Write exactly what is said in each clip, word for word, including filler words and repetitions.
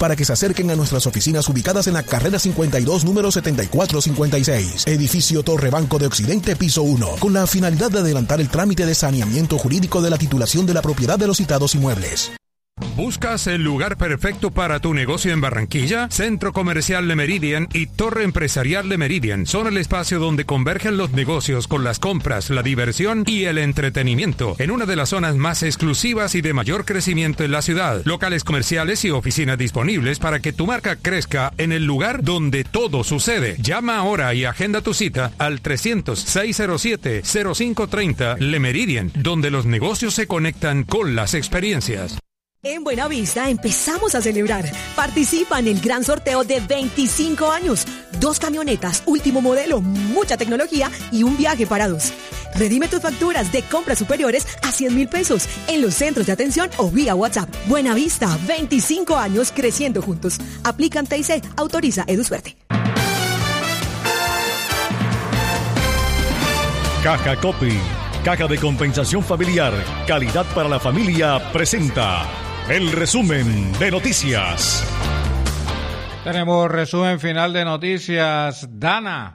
para que se acerquen a nuestras oficinas ubicadas en la carrera cincuenta y dos, número setenta y cuatro cincuenta y seis, edificio Torre Banco de Occidente, piso uno, con la finalidad de adelantar el trámite de saneamiento jurídico de la titulación de la propiedad de los citados inmuebles. ¿Buscas el lugar perfecto para tu negocio en Barranquilla? Centro Comercial Le Meridian y Torre Empresarial Le Meridian son el espacio donde convergen los negocios con las compras, la diversión y el entretenimiento en una de las zonas más exclusivas y de mayor crecimiento en la ciudad. Locales comerciales y oficinas disponibles para que tu marca crezca en el lugar donde todo sucede. Llama ahora y agenda tu cita al trescientos, seiscientos siete, cero cinco treinta Le Meridian, donde los negocios se conectan con las experiencias. En Buenavista empezamos a celebrar. Participa en el gran sorteo de veinticinco años. Dos camionetas, último modelo, mucha tecnología y un viaje para dos. Redime tus facturas de compras superiores a cien mil pesos en los centros de atención o vía WhatsApp. Buenavista, veinticinco años creciendo juntos. Aplican T I C, autoriza EduSuerte. Caja Copi, Caja de Compensación Familiar, calidad para la familia, presenta el resumen de noticias. Tenemos resumen final de noticias. Dana.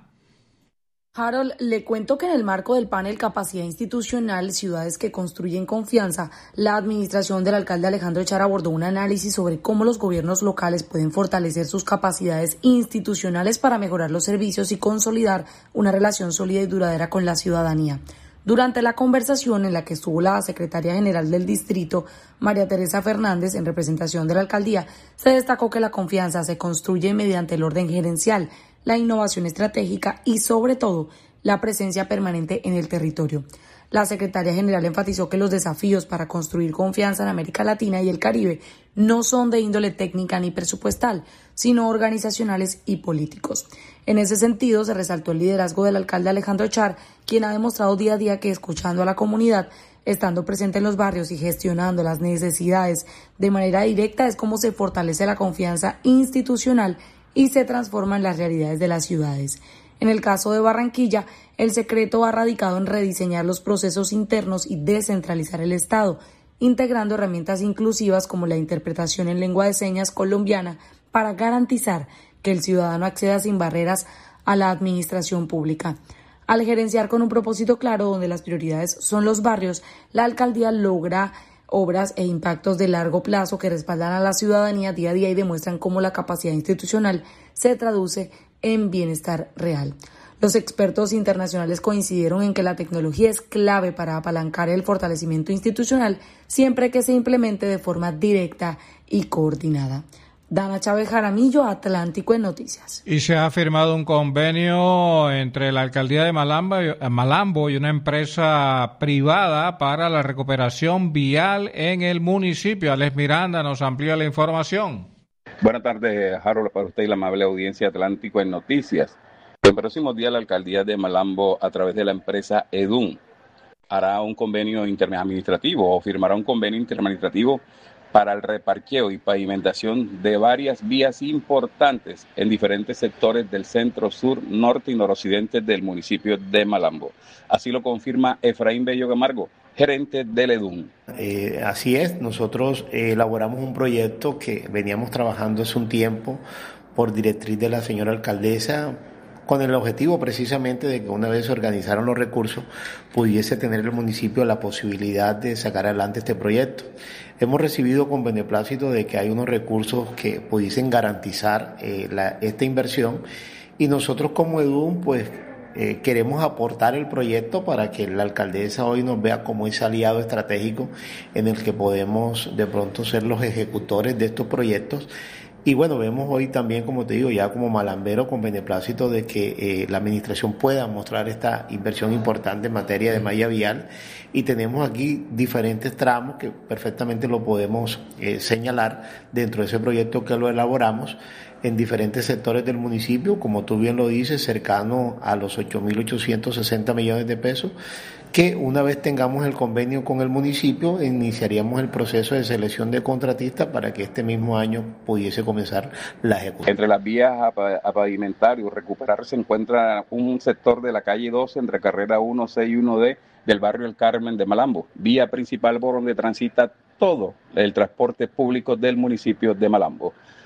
Harold, le cuento que en el marco del panel Capacidad Institucional, Ciudades que Construyen Confianza, la administración del alcalde Alejandro Echar abordó un análisis sobre cómo los gobiernos locales pueden fortalecer sus capacidades institucionales para mejorar los servicios y consolidar una relación sólida y duradera con la ciudadanía. Durante la conversación en la que estuvo la secretaria general del distrito, María Teresa Fernández, en representación de la alcaldía, se destacó que la confianza se construye mediante el orden gerencial, la innovación estratégica y, sobre todo, la presencia permanente en el territorio. La secretaria general enfatizó que los desafíos para construir confianza en América Latina y el Caribe no son de índole técnica ni presupuestal, sino organizacionales y políticos. En ese sentido, se resaltó el liderazgo del alcalde Alejandro Echar, quien ha demostrado día a día que, escuchando a la comunidad, estando presente en los barrios y gestionando las necesidades de manera directa, es como se fortalece la confianza institucional y se transforman las realidades de las ciudades. En el caso de Barranquilla, el secreto ha radicado en rediseñar los procesos internos y descentralizar el Estado, integrando herramientas inclusivas como la interpretación en lengua de señas colombiana para garantizar que el ciudadano acceda sin barreras a la administración pública. Al gerenciar con un propósito claro donde las prioridades son los barrios, la alcaldía logra obras e impactos de largo plazo que respaldan a la ciudadanía día a día y demuestran cómo la capacidad institucional se traduce en bienestar real. Los expertos internacionales coincidieron en que la tecnología es clave para apalancar el fortalecimiento institucional siempre que se implemente de forma directa y coordinada. Dana Chávez Jaramillo, Atlántico en Noticias. Y se ha firmado un convenio entre la alcaldía de Malambo, Malambo y una empresa privada para la recuperación vial en el municipio. Alex Miranda nos amplía la información. Buenas tardes, Harold, para usted y la amable audiencia Atlántico en Noticias. En próximos días, la alcaldía de Malambo, a través de la empresa EDUN, hará un convenio interadministrativo o firmará un convenio interadministrativo para el reparqueo y pavimentación de varias vías importantes en diferentes sectores del centro, sur, norte y noroccidente del municipio de Malambo. Así lo confirma Efraín Bello Camargo, gerente del EDUN. Eh, así es, nosotros eh, elaboramos un proyecto que veníamos trabajando hace un tiempo por directriz de la señora alcaldesa, con el objetivo precisamente de que una vez se organizaron los recursos, pudiese tener el municipio la posibilidad de sacar adelante este proyecto. Hemos recibido con beneplácito de que hay unos recursos que pudiesen garantizar eh, la, esta inversión, y nosotros como EDUN pues eh, queremos aportar el proyecto para que la alcaldesa hoy nos vea como ese aliado estratégico en el que podemos de pronto ser los ejecutores de estos proyectos. Y bueno, vemos hoy también, como te digo, ya como malambero con beneplácito de que eh, la administración pueda mostrar esta inversión importante en materia de malla vial, y tenemos aquí diferentes tramos que perfectamente lo podemos eh, señalar dentro de ese proyecto que lo elaboramos en diferentes sectores del municipio, como tú bien lo dices, cercano a los ocho mil ochocientos sesenta millones de pesos, que una vez tengamos el convenio con el municipio, iniciaríamos el proceso de selección de contratistas para que este mismo año pudiese comenzar la ejecución. Entre las vías a pavimentar y recuperar se encuentra un sector de la calle doce entre carrera uno C y uno D del barrio El Carmen de Malambo, vía principal por donde transita todo el transporte público del municipio de Malambo.